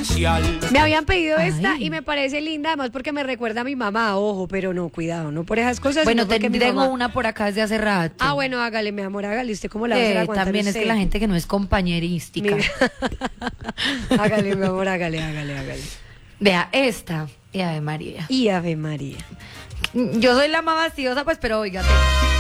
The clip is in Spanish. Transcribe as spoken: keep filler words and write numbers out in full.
confidencial. Me habían pedido Ay. esta y me parece linda, además porque me recuerda a mi mamá, ojo, pero no, cuidado, no por esas cosas. Bueno, sino porque mi tengo mamá- una por acá desde hace rato. Ah, bueno, hágale, mi amor, hágale. ¿Usted cómo la va a hacer Eh, aguantar también es usted? que la gente que no es compañerística. Mira. Hágale, mi amor, hágale, hágale, hágale. Vea, esta, y Ave María. Y Ave María. Yo soy la más fastidiosa, pues, pero oígate.